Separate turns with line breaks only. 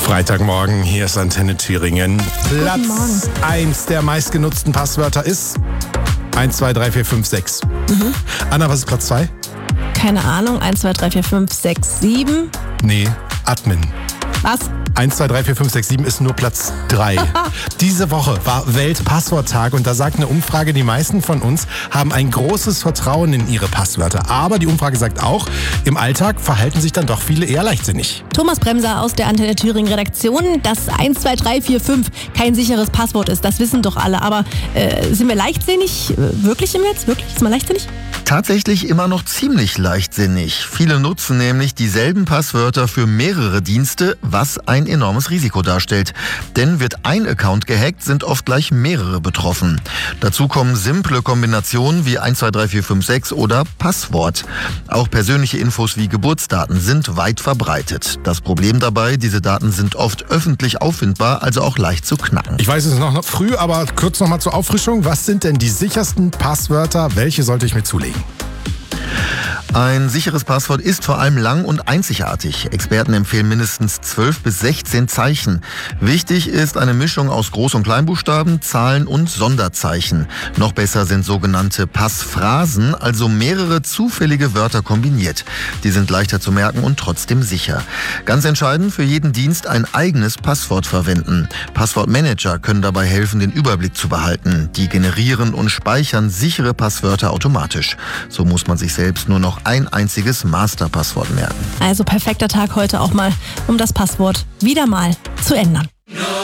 Freitagmorgen, hier ist Antenne Thüringen. Platz 1 der meistgenutzten Passwörter ist 1, 2, 3, 4, 5, 6. Anna, was ist Platz 2?
Keine Ahnung, 1, 2, 3, 4, 5, 6, 7.
Nee, Admin.
Was?
1, 2, 3, 4, 5, 6, 7 ist nur Platz 3. Diese Woche war Weltpassworttag und da sagt eine Umfrage, die meisten von uns haben ein großes Vertrauen in ihre Passwörter. Aber die Umfrage sagt auch, im Alltag verhalten sich dann doch viele eher leichtsinnig.
Thomas Bremser aus der Antenne Thüringen Redaktion, dass 1, 2, 3, 4, 5 kein sicheres Passwort ist, das wissen doch alle. Aber sind wir leichtsinnig? Wirklich im Netz? Wirklich? Ist man leichtsinnig?
Tatsächlich immer noch ziemlich leichtsinnig. Viele nutzen nämlich dieselben Passwörter für mehrere Dienste, was ein enormes Risiko darstellt. Denn wird ein Account gehackt, sind oft gleich mehrere betroffen. Dazu kommen simple Kombinationen wie 1, 2, 3, 4, 5, 6 oder Passwort. Auch persönliche Infos wie Geburtsdaten sind weit verbreitet. Das Problem dabei, diese Daten sind oft öffentlich auffindbar, also auch leicht zu knacken.
Ich weiß, es ist noch früh, aber kurz nochmal zur Auffrischung. Was sind denn die sichersten Passwörter? Welche sollte ich mir zulegen?
Ein sicheres Passwort ist vor allem lang und einzigartig. Experten empfehlen mindestens 12 bis 16 Zeichen. Wichtig ist eine Mischung aus Groß- und Kleinbuchstaben, Zahlen und Sonderzeichen. Noch besser sind sogenannte Passphrasen, also mehrere zufällige Wörter kombiniert. Die sind leichter zu merken und trotzdem sicher. Ganz entscheidend, für jeden Dienst ein eigenes Passwort verwenden. Passwortmanager können dabei helfen, den Überblick zu behalten. Die generieren und speichern sichere Passwörter automatisch. So muss man sich selbst nur noch ein einziges Masterpasswort merken.
Also perfekter Tag heute auch mal, um das Passwort wieder mal zu ändern.